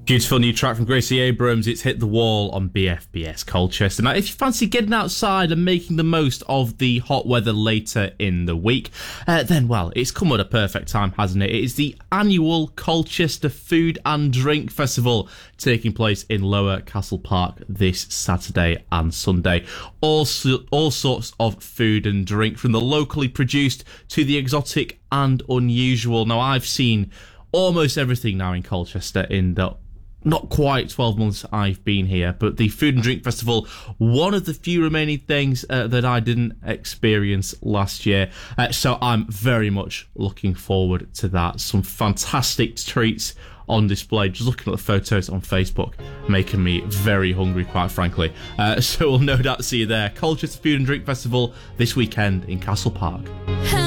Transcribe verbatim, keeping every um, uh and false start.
Beautiful new track from Gracie Abrams. It's hit the wall on B F B S Colchester. Now, if you fancy getting outside and making the most of the hot weather later in the week, uh, then, well, it's come at a perfect time, hasn't it? It is the annual Colchester Food and Drink Festival taking place in Lower Castle Park this Saturday and Sunday. All, so- all sorts of food and drink, from the locally produced to the exotic and unusual. Now, I've seen almost everything now in Colchester in the not quite twelve months I've been here, but the Food and Drink Festival, one of the few remaining things uh, that I didn't experience last year. Uh, so I'm very much looking forward to that. Some fantastic treats on display. Just looking at the photos on Facebook, making me very hungry, quite frankly. Uh, so we'll no doubt see you there. Colchester Food and Drink Festival this weekend in Castle Park.